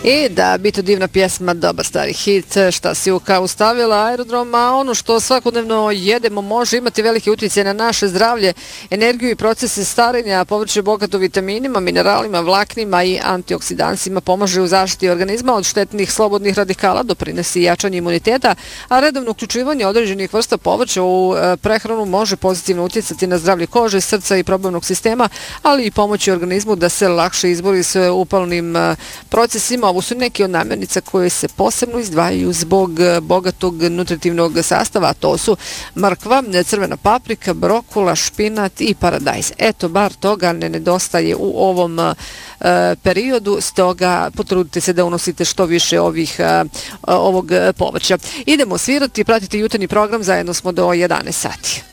I da, Bito divna pjesma, dobar stari hit, šta si u kavu stavila, Aerodrom, a ono što svakodnevno jedemo može imati velike utjecaj na naše zdravlje, energiju i procese starenja. Povrće bogato vitaminima, mineralima, vlaknima i antioksidansima, pomaže u zaštiti organizma od štetnih slobodnih radikala, doprinosi jačanje imuniteta, a redovno uključivanje određenih vrsta povrća u prehranu može pozitivno utjecati na zdravlje kože, srca i probavnog sistema, ali i pomoći organizmu da se lakše izbori s upalnim procesima. Ovo su neki od namirnica koje se posebno izdvajaju zbog bogatog nutritivnog sastava, a to su mrkva, crvena paprika, brokula, špinat i paradajz. Eto, bar toga ne nedostaje u ovom periodu, stoga potrudite se da unosite što više ovog povrća. Idemo svirati, pratite jutarnji program, zajedno smo do 11 sati.